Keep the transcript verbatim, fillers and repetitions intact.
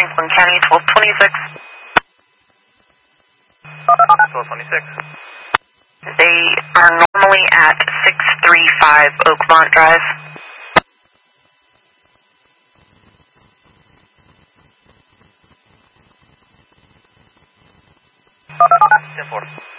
Franklin County, twelve twenty-six. twelve twenty-six. They are normally at six thirty-five Oakmont Drive. ten four.